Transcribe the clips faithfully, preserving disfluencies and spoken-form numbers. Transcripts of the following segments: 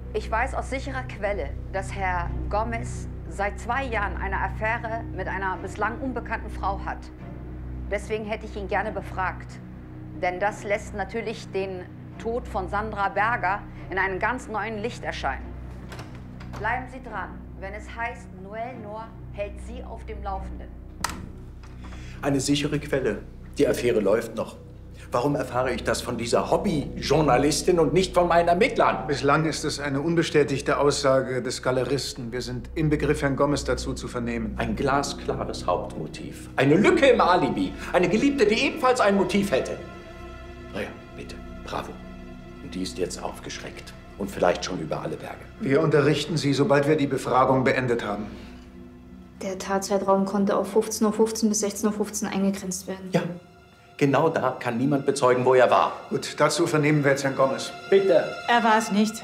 Ich weiß aus sicherer Quelle, dass Herr Gomez seit zwei Jahren eine Affäre mit einer bislang unbekannten Frau hat. Deswegen hätte ich ihn gerne befragt. Denn das lässt natürlich den Tod von Sandra Berger in einem ganz neuen Licht erscheinen. Bleiben Sie dran, wenn es heißt, Noel Nohr hält Sie auf dem Laufenden. Eine sichere Quelle. Die Affäre läuft noch. Warum erfahre ich das von dieser Hobbyjournalistin und nicht von meinen Ermittlern? Bislang ist es eine unbestätigte Aussage des Galeristen. Wir sind im Begriff, Herrn Gomez dazu zu vernehmen. Ein glasklares Hauptmotiv. Eine Lücke im Alibi. Eine Geliebte, die ebenfalls ein Motiv hätte. Na ja, bitte. Bravo. Und die ist jetzt aufgeschreckt. Und vielleicht schon über alle Berge. Wir unterrichten Sie, sobald wir die Befragung beendet haben. Der Tatzeitraum konnte auf fünfzehn Uhr fünfzehn bis sechzehn Uhr fünfzehn eingegrenzt werden. Ja. Genau da kann niemand bezeugen, wo er war. Gut, dazu vernehmen wir jetzt Herrn Gomez. Bitte. Er war es nicht.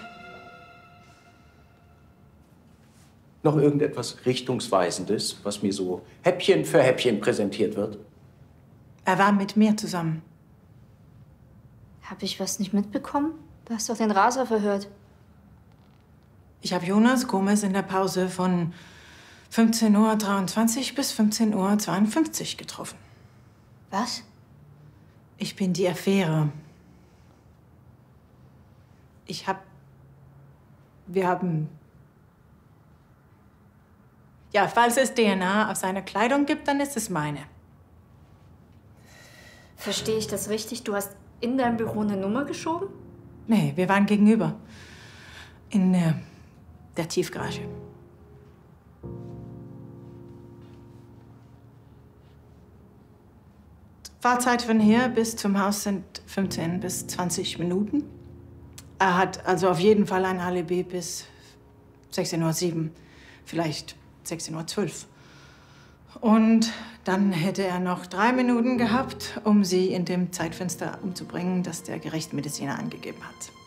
Noch irgendetwas Richtungsweisendes, was mir so Häppchen für Häppchen präsentiert wird? Er war mit mir zusammen. Hab ich was nicht mitbekommen? Du hast doch den Raser verhört. Ich habe Jonas Gomez in der Pause von fünfzehn Uhr dreiundzwanzig bis fünfzehn Uhr zweiundfünfzig getroffen. Was? Ich bin die Affäre. Ich hab... Wir haben... Ja, falls es D N A auf seiner Kleidung gibt, dann ist es meine. Verstehe ich das richtig? Du hast in deinem Büro eine Nummer geschoben? Nee, wir waren gegenüber. In äh, der Tiefgarage. Fahrzeit von hier bis zum Haus sind fünfzehn bis zwanzig Minuten. Er hat also auf jeden Fall ein Alibi bis sechzehn Uhr sieben, vielleicht sechzehn Uhr zwölf. Und dann hätte er noch drei Minuten gehabt, um sie in dem Zeitfenster umzubringen, das der Gerichtsmediziner angegeben hat.